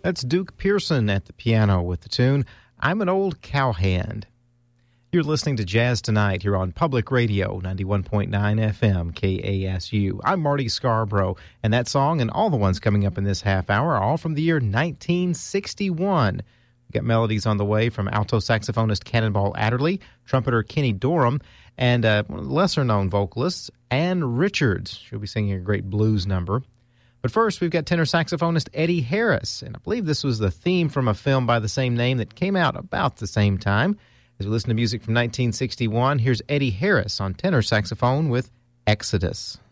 That's Duke Pearson at the piano with the tune, I'm an Old Cowhand. You're listening to Jazz Tonight here on Public Radio, 91.9 FM, KASU. I'm Marty Scarborough, and that song and all the ones coming up in this half hour are all from the year 1961. We've got melodies on the way from alto saxophonist Cannonball Adderley, trumpeter Kenny Dorham, and one of the lesser-known vocalists, Ann Richards. She'll be singing a great blues number. But first, we've got tenor saxophonist Eddie Harris, and I believe this was the theme from a film by the same name that came out about the same time. As we listen to music from 1961, here's Eddie Harris on tenor saxophone with Exodus.